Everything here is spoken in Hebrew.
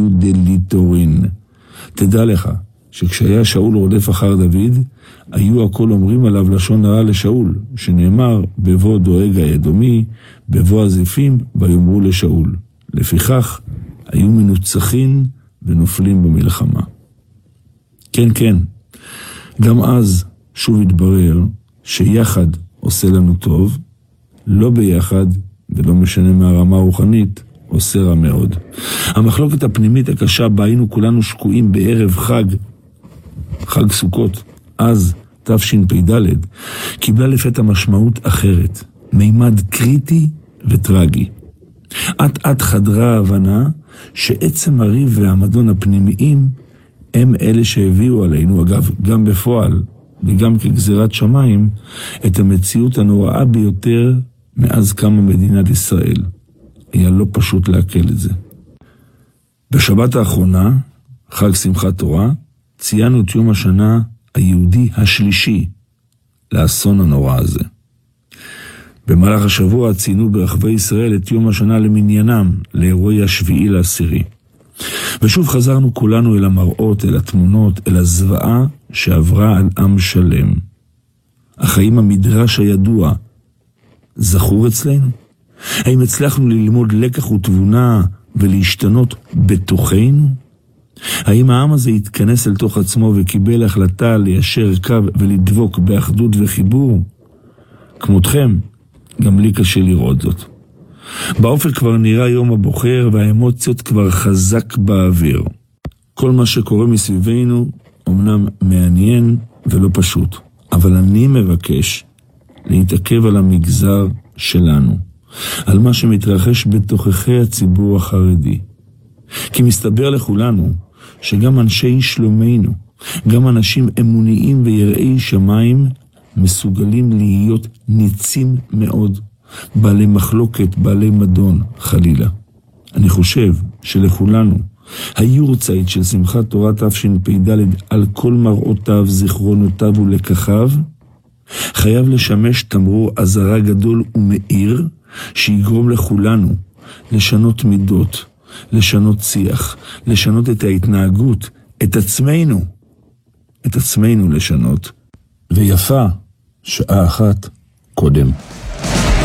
דליטורין. תדע לך שכשהיה שאול רודף אחר דוד, היו הכל אומרים עליו לשון הרע לשאול, שנאמר בבוא דואג האדומי, בבוא הזיפים, ויאמרו לשאול. לפיכך היו מנוצחים ונופלים במלחמה. כן, כן, גם אז שוב התברר שיחד עושה לנו טוב, לא ביחד, ולא משנה מהרמה הרוחנית, עושה רע מאוד. המחלוקת הפנימית הקשה בה היינו כולנו שקועים בערב חג סוכות, אז תשפ"ד, קיבלה לפתע משמעות אחרת, מימד קריטי וטרגי. עד חדרה ההבנה שעצם הריב והמדון הפנימיים הם אלה שהביאו עלינו, אגב, גם בפועל וגם כגזירת שמיים, את המציאות הנוראה ביותר מאז קמה מדינת ישראל. היה לא פשוט להקל את זה. בשבת האחרונה, חג שמחת תורה, ציינו את יום השנה היהודי השלישי לאסון הנורא הזה. במהלך השבוע ציינו ברחבי ישראל את יום השנה למניינם, לאירועי 7/10. ושוב חזרנו כולנו אל המראות, אל התמונות, אל הזוועה שעברה על עם שלם. אך האם המדרש הידוע זכור אצלנו? האם הצלחנו ללמוד לקח ותבונה ולהשתנות בתוכנו? האם העם הזה התכנס אל תוך עצמו וקיבל החלטה ליישר קו ולדבוק באחדות וחיבור? כמותכם, גם לי קשה לראות זאת. באופן כבר נראה יום הבוחר והאמוציות כבר חזק באוויר. כל מה שקורה מסביבנו אמנם מעניין ולא פשוט, אבל אני מבקש להתעכב על המגזר שלנו, על מה שמתרחש בתוככי הציבור החרדי. כי מסתבר לכולנו שגם אנשי שלומנו, גם אנשים אמוניים ויראי שמיים, מסוגלים להיות ניצים מאוד, בעלי מחלוקת, בעלי מדון, חלילה. אני חושב שלכולנו, היורצייט של שמחת תורה תשפ"ד על כל מראותיו, זיכרונותיו ולקחיו, חייב לשמש תמרור אזהרה גדול ומאיר, שיגרום לכולנו לשנות מידות, לשנות שיח, לשנות את ההתנהגות, את עצמנו לשנות, ויפה שעה אחת קודם.